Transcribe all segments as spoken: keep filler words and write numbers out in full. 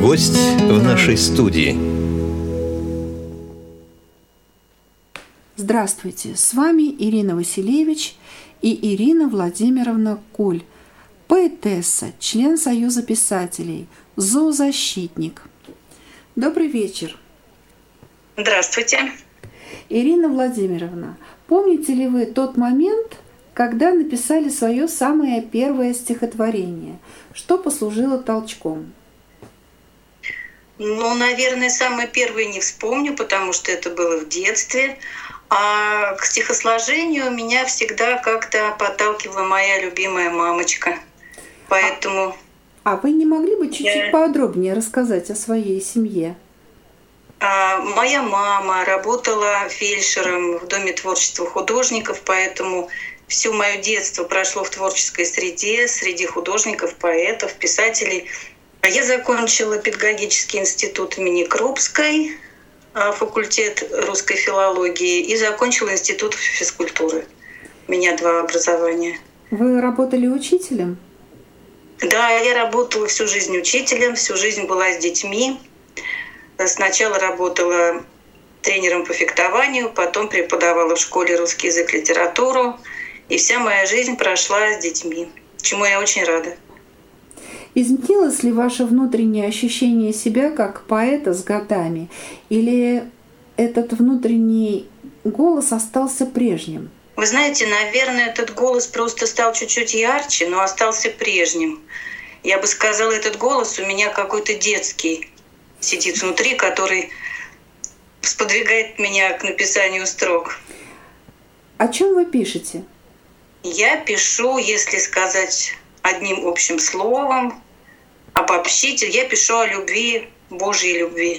Гость в нашей студии. Здравствуйте, с вами Ирина Василевич и Ирина Владимировна Куль, поэтесса, член Союза писателей, зоозащитник. Добрый вечер. Здравствуйте. Ирина Владимировна, помните ли вы тот момент, когда написали свое самое первое стихотворение? Что послужило толчком? Ну, наверное, самое первое не вспомню, потому что это было в детстве. А к стихосложению меня всегда как-то подталкивала моя любимая мамочка. Поэтому... А, а вы не могли бы чуть-чуть я... подробнее рассказать о своей семье? А, моя мама работала фельдшером в Доме творчества художников, поэтому все мое детство прошло в творческой среде, среди художников, поэтов, писателей. Я закончила педагогический институт имени Крупской, факультет русской филологии, и закончила институт физкультуры. У меня два образования. Вы работали учителем? Да, я работала всю жизнь учителем, всю жизнь была с детьми. Сначала работала тренером по фехтованию, потом преподавала в школе русский язык, литературу. И вся моя жизнь прошла с детьми, чему я очень рада. Изменилось ли ваше внутреннее ощущение себя как поэта с годами? Или этот внутренний голос остался прежним? Вы знаете, наверное, этот голос просто стал чуть-чуть ярче, но остался прежним. Я бы сказала, этот голос у меня какой-то детский сидит внутри, который сподвигает меня к написанию строк. О чем вы пишете? Я пишу, если сказать одним общим словом, обобщить, я пишу о любви, Божьей любви.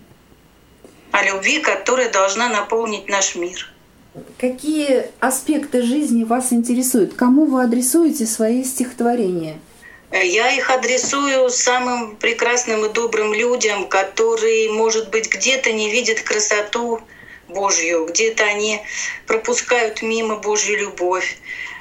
О любви, которая должна наполнить наш мир. Какие аспекты жизни вас интересуют? Кому вы адресуете свои стихотворения? Я их адресую самым прекрасным и добрым людям, которые, может быть, где-то не видят красоту Божью, где-то они пропускают мимо Божью любовь.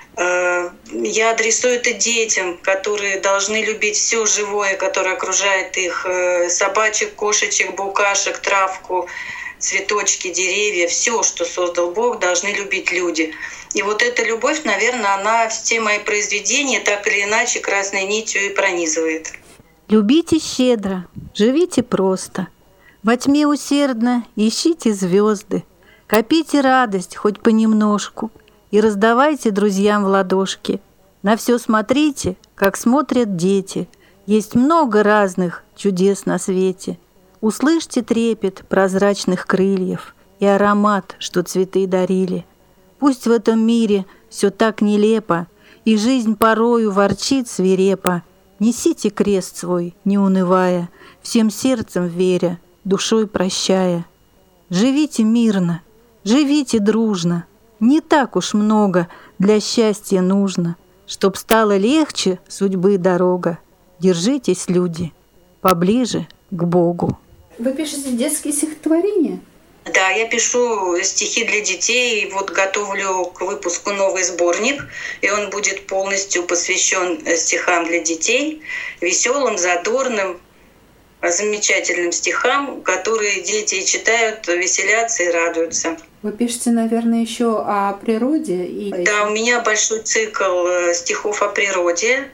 Я адресую это детям, которые должны любить все живое, которое окружает их: собачек, кошечек, букашек, травку, цветочки, деревья, все, что создал Бог, должны любить люди. И вот эта любовь, наверное, она все мои произведения так или иначе красной нитью и пронизывает. Любите щедро, живите просто. Во тьме усердно ищите звезды, копите радость хоть понемножку и раздавайте друзьям в ладошки. На все смотрите, как смотрят дети. Есть много разных чудес на свете. Услышьте трепет прозрачных крыльев и аромат, что цветы дарили. Пусть в этом мире все так нелепо, и жизнь порою ворчит свирепо. Несите крест свой, не унывая, всем сердцем веря, душой прощая. Живите мирно, живите дружно. Не так уж много для счастья нужно, чтоб стало легче судьбы дорога. Держитесь, люди, поближе к Богу. Вы пишете детские стихотворения? Да, я пишу стихи для детей, вот готовлю к выпуску новый сборник, и он будет полностью посвящен стихам для детей, веселым, задорным, замечательным стихам, которые дети читают, веселятся и радуются. Вы пишете, наверное, еще о природе? И... Да, у меня большой цикл стихов о природе,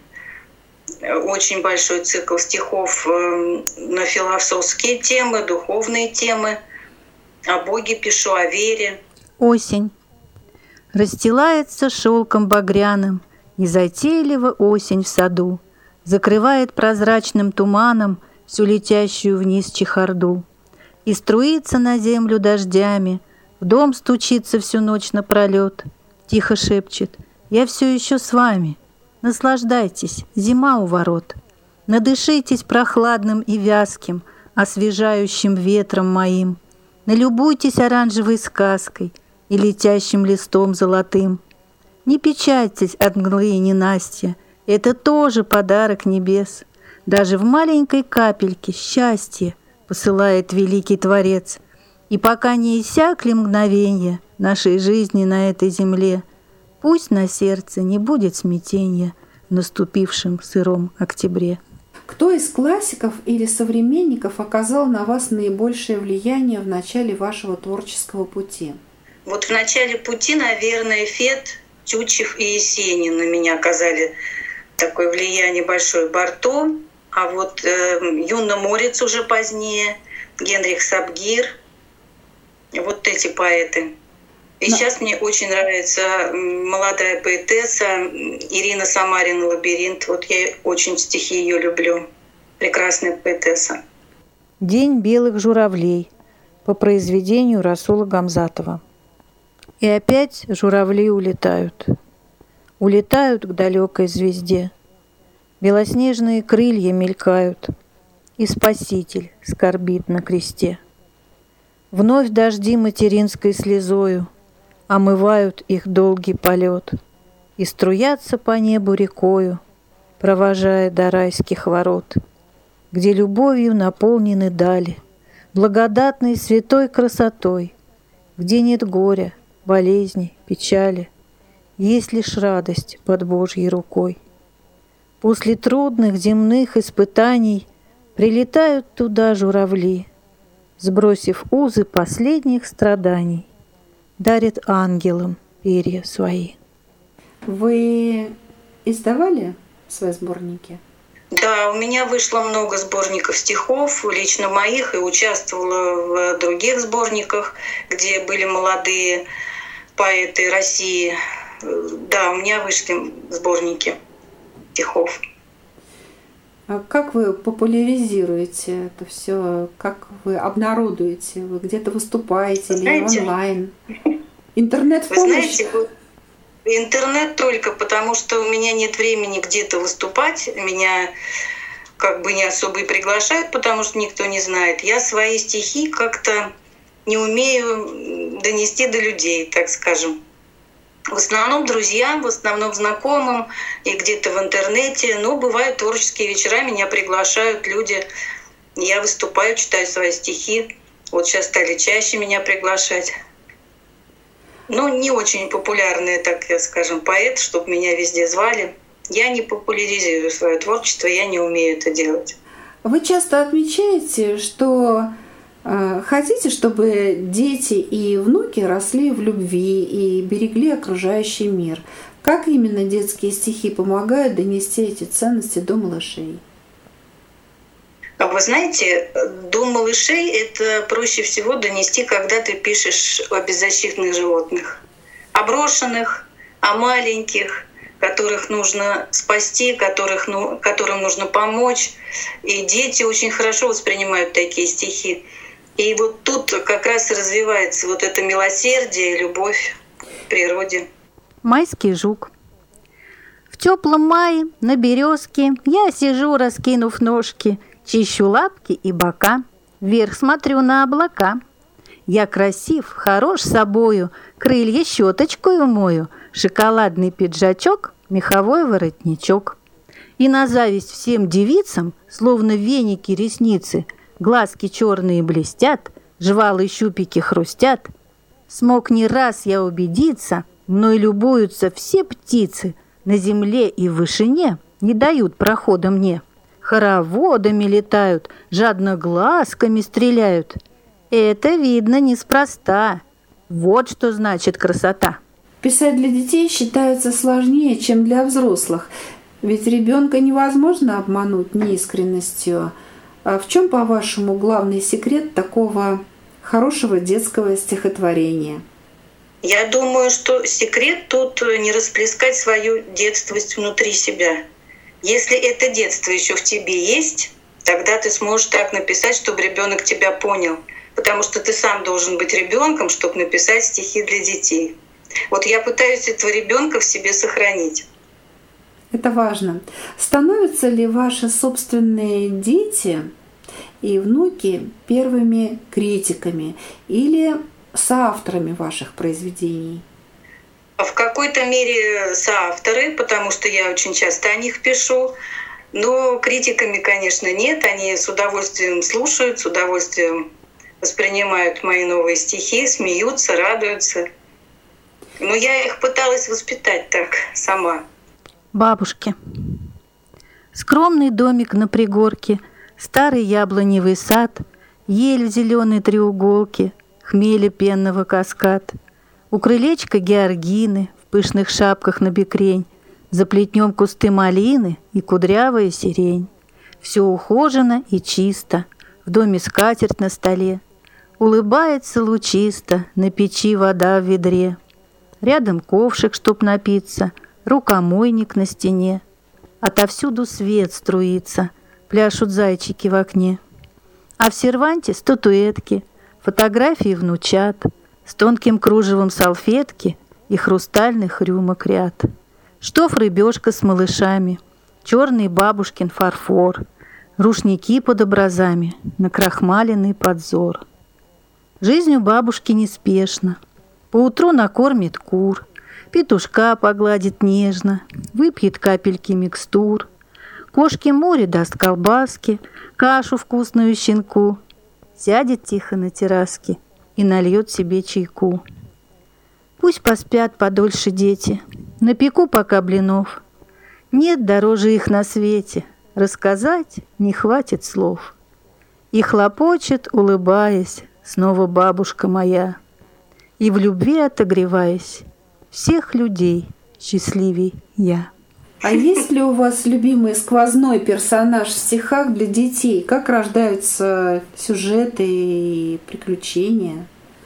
очень большой цикл стихов на философские темы, духовные темы. О Боге пишу, о вере. Осень. Расстилается шелком багряным, незатейливо осень в саду, закрывает прозрачным туманом всю летящую вниз чехарду. И струится на землю дождями, в дом стучится всю ночь напролет, тихо шепчет: «Я все еще с вами, наслаждайтесь, зима у ворот, надышитесь прохладным и вязким, освежающим ветром моим, налюбуйтесь оранжевой сказкой и летящим листом золотым. Не печальтесь от мглы и ненастья, это тоже подарок небес. Даже в маленькой капельке счастье посылает великий Творец. И пока не иссякли мгновенья нашей жизни на этой земле, пусть на сердце не будет смятения в наступившем сыром октябре». Кто Кто из классиков или современников оказал на вас наибольшее влияние в начале вашего творческого пути? Вот в начале пути, наверное, Фет, Тютчев и Есенин на меня оказали такое влияние большое. Барто, а вот э, Юна Морец уже позднее, Генрих Сабгир, вот эти поэты. И Но... сейчас мне очень нравится молодая поэтесса Ирина Самарина «Лабиринт». Вот я очень стихи ее люблю. Прекрасная поэтесса. «День белых журавлей» по произведению Расула Гамзатова. И опять журавли улетают. Улетают к далекой звезде. Белоснежные крылья мелькают, и Спаситель скорбит на кресте. Вновь дожди материнской слезою омывают их долгий полет и струятся по небу рекою, провожая до райских ворот, где любовью наполнены дали, благодатной святой красотой, где нет горя, болезни, печали, есть лишь радость под Божьей рукой. После трудных земных испытаний прилетают туда журавли, сбросив узы последних страданий, дарят ангелам перья свои. Вы издавали свои сборники? Да, у меня вышло много сборников стихов, лично моих, и участвовала в других сборниках, где были молодые поэты России. Да, у меня вышли сборники стихов. А как вы популяризируете это все? Как вы обнародуете? Вы где-то выступаете знаете, или онлайн? Интернет в помощь? Вы знаете, интернет только, потому что у меня нет времени где-то выступать. Меня как бы не особо и приглашают, потому что никто не знает. Я свои стихи как-то не умею донести до людей, так скажем. В основном друзьям, в основном знакомым и где-то в интернете. Но бывают творческие вечера, меня приглашают люди. Я выступаю, читаю свои стихи. Вот сейчас стали чаще меня приглашать. Ну, не очень популярный, так я скажем, поэт, чтобы меня везде звали. Я не популяризирую свое творчество, я не умею это делать. Вы часто отмечаете, что э, хотите, чтобы дети и внуки росли в любви и берегли окружающий мир. Как именно детские стихи помогают донести эти ценности до малышей? Вы знаете, до малышей это проще всего донести, когда ты пишешь о беззащитных животных, о брошенных, о маленьких, которых нужно спасти, которых, ну, которым нужно помочь. И дети очень хорошо воспринимают такие стихи. И вот тут как раз и развивается вот это милосердие, любовь к природе. Майский жук. В теплом мае на березке я сижу, раскинув ножки, чищу лапки и бока, вверх смотрю на облака. Я красив, хорош собою, крылья щеточкою мою, шоколадный пиджачок, меховой воротничок. И на зависть всем девицам, словно веники ресницы, глазки черные блестят, жвалы щупики хрустят. Смог не раз я убедиться, мной любуются все птицы, на земле и в вышине не дают прохода мне. Хороводами летают, жадно глазками стреляют. Это видно неспроста. Вот что значит красота. Писать для детей считается сложнее, чем для взрослых. Ведь ребенка невозможно обмануть неискренностью. А в чем, по-вашему, главный секрет такого хорошего детского стихотворения? Я думаю, что секрет тут не расплескать свою детствость внутри себя. Если это детство еще в тебе есть, тогда ты сможешь так написать, чтобы ребенок тебя понял. Потому что ты сам должен быть ребенком, чтобы написать стихи для детей. Вот я пытаюсь этого ребенка в себе сохранить. Это важно. Становятся ли ваши собственные дети и внуки первыми критиками или соавторами ваших произведений? В какой-то мере соавторы, потому что я очень часто о них пишу. Но критиками, конечно, нет. Они с удовольствием слушают, с удовольствием воспринимают мои новые стихи, смеются, радуются. Но я их пыталась воспитать так сама. Бабушки. Скромный домик на пригорке, старый яблоневый сад, ель в зеленой треуголке, хмеля пенного каскад. У крылечка георгины в пышных шапках на бекрень, за плетнем кусты малины и кудрявая сирень. Все ухожено и чисто, в доме скатерть на столе. Улыбается лучисто, на печи вода в ведре. Рядом ковшик, чтоб напиться, рукомойник на стене. Отовсюду свет струится, пляшут зайчики в окне. А в серванте статуэтки, фотографии внучат, с тонким кружевом салфетки и хрустальных рюмок ряд. Штоф рыбешка с малышами, черный бабушкин фарфор, рушники под образами, накрахмаленный подзор. Жизнь у бабушки неспешна, поутру накормит кур, петушка погладит нежно, выпьет капельки микстур, кошке море даст колбаски, кашу вкусную щенку, сядет тихо на терраске и нальет себе чайку. Пусть поспят подольше дети, напеку пока блинов. Нет дороже их на свете, рассказать не хватит слов. И хлопочет, улыбаясь, снова бабушка моя, и в любви отогреваясь, всех людей счастливей я. А есть ли у вас любимый сквозной персонаж в стихах для детей? Как рождаются сюжеты и приключения?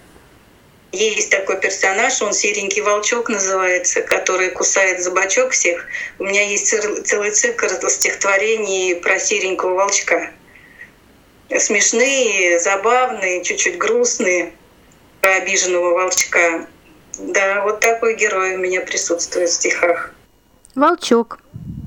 Есть такой персонаж, он серенький волчок называется, который кусает за бочок всех. У меня есть целый цикл стихотворений про серенького волчка. Смешные, забавные, чуть-чуть грустные, про обиженного волчка. Да, вот такой герой у меня присутствует в стихах. Волчок.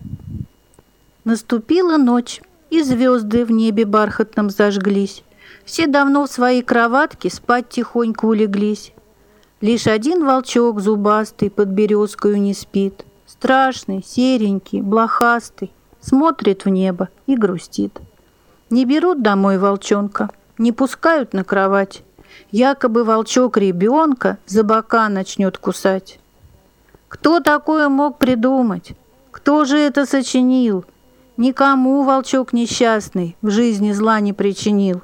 Наступила ночь, и звезды в небе бархатном зажглись. Все давно в свои кроватки спать тихонько улеглись. Лишь один волчок зубастый под березкою не спит. Страшный, серенький, блохастый, смотрит в небо и грустит. Не берут домой волчонка, не пускают на кровать. Якобы волчок ребенка за бока начнет кусать. Кто такое мог придумать? Кто же это сочинил? Никому волчок несчастный в жизни зла не причинил.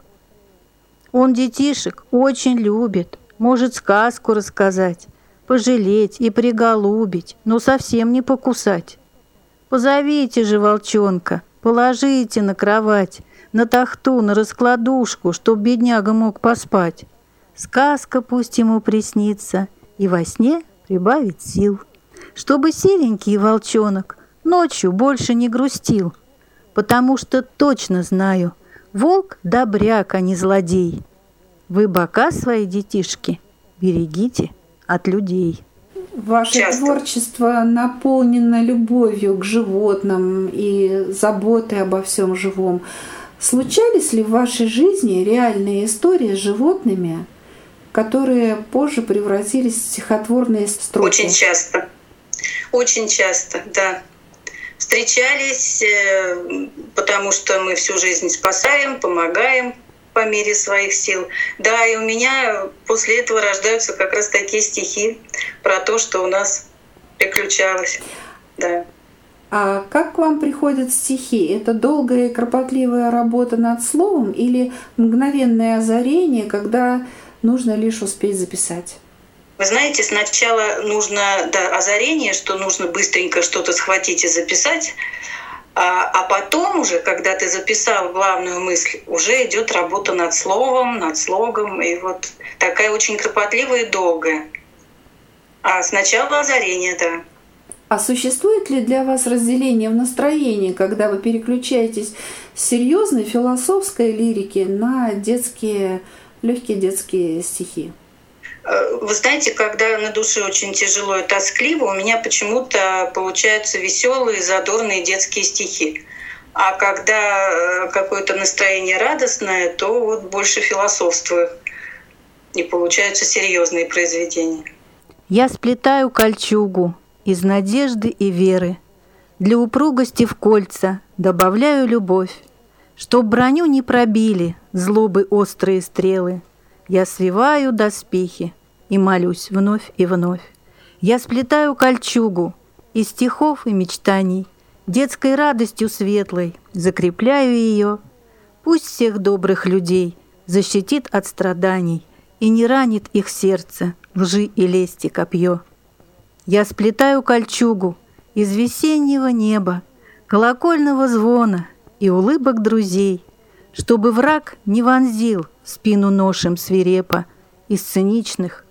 Он детишек очень любит, может сказку рассказать, пожалеть и приголубить, но совсем не покусать. Позовите же волчонка, положите на кровать, на тахту, на раскладушку, чтоб бедняга мог поспать. Сказка пусть ему приснится, и во сне прибавит сил, чтобы серенький волчонок ночью больше не грустил, потому что точно знаю, волк добряк, а не злодей. Вы бока свои, детишки, берегите от людей. Ваше Часто. творчество наполнено любовью к животным и заботой обо всем живом. Случались ли в вашей жизни реальные истории с животными, которые позже превратились в стихотворные строки? Очень часто. Очень часто, да. Встречались, потому что мы всю жизнь спасаем, помогаем по мере своих сил. Да, и у меня после этого рождаются как раз такие стихи про то, что у нас приключалось. Да. А как к вам приходят стихи? Это долгая и кропотливая работа над словом или мгновенное озарение, когда нужно лишь успеть записать? Вы знаете, сначала нужно да, озарение, что нужно быстренько что-то схватить и записать, а, а потом уже, когда ты записал главную мысль, уже идет работа над словом, над слогом, и вот такая очень кропотливая и долгая. А сначала озарение, да. А существует ли для вас разделение в настроении, когда вы переключаетесь с серьезной философской лирики на детские, легкие детские стихи? Вы знаете, когда на душе очень тяжело и тоскливо, у меня почему-то получаются веселые, задорные детские стихи. А когда какое-то настроение радостное, то вот больше философствую. И получаются серьезные произведения. Я сплетаю кольчугу из надежды и веры. Для упругости в кольца добавляю любовь, чтоб броню не пробили злобы острые стрелы. Я свиваю доспехи и молюсь вновь и вновь. Я сплетаю кольчугу из стихов и мечтаний, детской радостью светлой закрепляю ее. Пусть всех добрых людей защитит от страданий и не ранит их сердце лжи и лести копье. Я сплетаю кольчугу из весеннего неба, колокольного звона и улыбок друзей, чтобы враг не вонзил в спину ношем свирепо из циничных